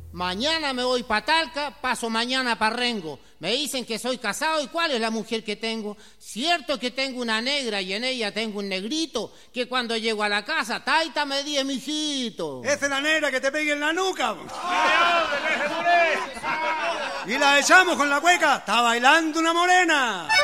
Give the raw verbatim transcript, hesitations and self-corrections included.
Mañana me voy para Talca, paso mañana para Rengo. Me dicen que soy casado y cuál es la mujer que tengo. Cierto que tengo una negra y en ella tengo un negrito que cuando llego a la casa, taita me di, mijito. Esa es la negra que te pegue en la nuca. Y la echamos con la cueca, está bailando una morena.